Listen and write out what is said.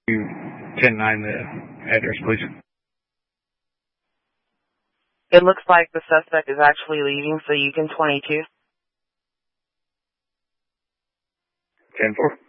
10-9 the address, please. It looks like the suspect is actually leaving, so you can 22. 10-4.